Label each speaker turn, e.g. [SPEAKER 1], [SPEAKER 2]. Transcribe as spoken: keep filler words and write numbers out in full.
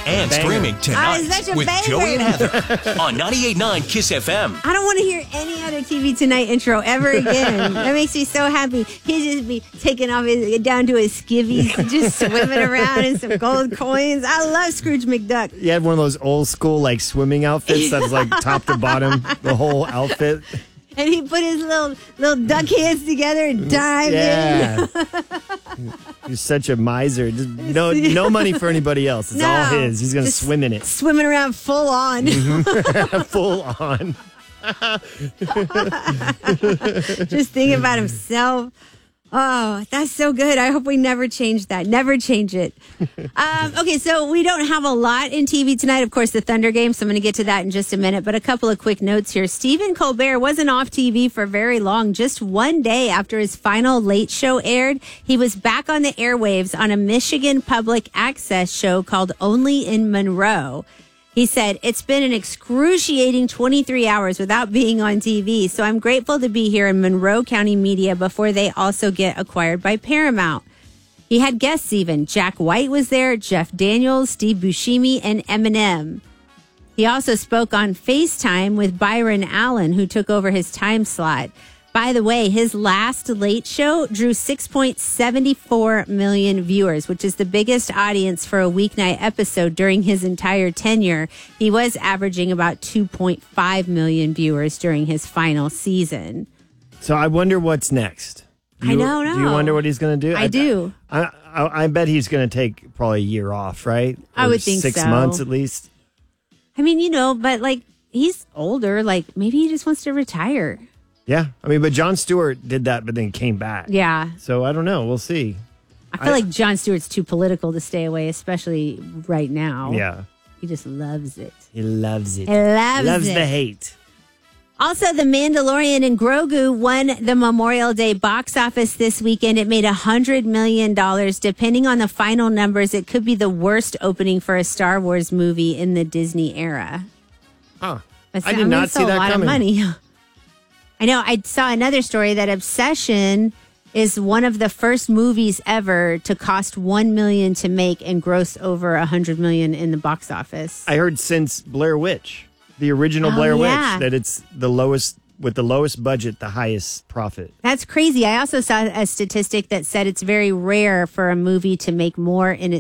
[SPEAKER 1] and
[SPEAKER 2] Banger.
[SPEAKER 1] streaming tonight
[SPEAKER 3] Oh, such a
[SPEAKER 1] with
[SPEAKER 3] banger.
[SPEAKER 1] Joey and Heather on ninety-eight point nine Kiss F M.
[SPEAKER 3] I don't want to hear any other T V Tonight intro ever again. That makes me so happy. He'd just be taking off his, down to his skivvies, just swimming around in some gold coins. I love Scrooge McDuck.
[SPEAKER 2] You had one of those old school like swimming outfits that's like top to bottom, the whole outfit.
[SPEAKER 3] And he put his little little duck hands together and dive
[SPEAKER 2] Yeah.
[SPEAKER 3] in.
[SPEAKER 2] You're such a miser. Just no, no money for anybody else. It's
[SPEAKER 3] No,
[SPEAKER 2] all his. He's going to
[SPEAKER 3] just
[SPEAKER 2] swim in it.
[SPEAKER 3] Swimming around full on.
[SPEAKER 2] Full on.
[SPEAKER 3] Just thinking about himself. Oh, that's so good. I hope we never change that. Never change it. Um, okay, so we don't have a lot in T V tonight. Of course, the Thunder game, so I'm going to get to that in just a minute. But a couple of quick notes here. Stephen Colbert wasn't off T V for very long. Just one day after his final Late Show aired, he was back on the airwaves on a Michigan public access show called Only in Monroe. He said, it's been an excruciating twenty-three hours without being on T V, so I'm grateful to be here in Monroe County media before they also get acquired by Paramount. He had guests even. Jack White was there, Jeff Daniels, Steve Buscemi, and Eminem. He also spoke on FaceTime with Byron Allen, who took over his time slot. By the way, his last Late Show drew six point seven four million viewers, which is the biggest audience for a weeknight episode during his entire tenure. He was averaging about two point five million viewers during his final season.
[SPEAKER 2] So I wonder what's next. Do
[SPEAKER 3] I
[SPEAKER 2] you,
[SPEAKER 3] don't know.
[SPEAKER 2] Do you wonder what he's going to do?
[SPEAKER 3] I do.
[SPEAKER 2] I, I, I bet he's going to take probably a year off, right?
[SPEAKER 3] I
[SPEAKER 2] Or
[SPEAKER 3] would think
[SPEAKER 2] six
[SPEAKER 3] so.
[SPEAKER 2] months at least.
[SPEAKER 3] I mean, you know, but like he's older. Like maybe he just wants to retire.
[SPEAKER 2] Yeah. I mean, but Jon Stewart did that, but then came back.
[SPEAKER 3] Yeah.
[SPEAKER 2] So I don't know. We'll see.
[SPEAKER 3] I feel
[SPEAKER 2] I-
[SPEAKER 3] like Jon Stewart's too political to stay away, especially right now.
[SPEAKER 2] Yeah.
[SPEAKER 3] He just loves it.
[SPEAKER 2] He loves it.
[SPEAKER 3] He loves
[SPEAKER 2] loves
[SPEAKER 3] it.
[SPEAKER 2] the hate.
[SPEAKER 3] Also, The Mandalorian and Grogu won the Memorial Day box office this weekend. It made one hundred million dollars. Depending on the final numbers, it could be the worst opening for a Star Wars movie in the Disney era.
[SPEAKER 2] Huh.
[SPEAKER 3] That's,
[SPEAKER 2] I did
[SPEAKER 3] mean,
[SPEAKER 2] not
[SPEAKER 3] it's
[SPEAKER 2] see
[SPEAKER 3] a
[SPEAKER 2] that
[SPEAKER 3] lot
[SPEAKER 2] coming.
[SPEAKER 3] of money. I know. I saw another story that Obsession is one of the first movies ever to cost one million dollars to make and gross over one hundred million dollars in the box office.
[SPEAKER 2] I heard since Blair Witch, the original
[SPEAKER 3] Oh,
[SPEAKER 2] Blair
[SPEAKER 3] yeah.
[SPEAKER 2] Witch, that it's the lowest, with the lowest budget, the highest profit.
[SPEAKER 3] That's crazy. I also saw a statistic that said it's very rare for a movie to make more in its